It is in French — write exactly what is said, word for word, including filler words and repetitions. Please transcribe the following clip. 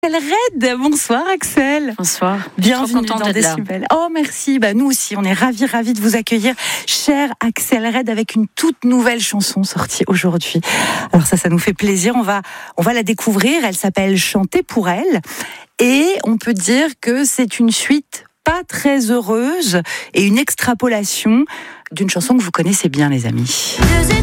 Axel Red, bonsoir Axel. Bonsoir. Bienvenue dans Décibel. Oh merci, bah, nous aussi on est ravis, ravis de vous accueillir, cher Axel Red, avec une toute nouvelle chanson sortie aujourd'hui. Alors ça, ça nous fait plaisir, on va, on va la découvrir, elle s'appelle Chanter pour elle, et on peut dire que c'est une suite pas très heureuse et une extrapolation d'une chanson que vous connaissez bien les amis.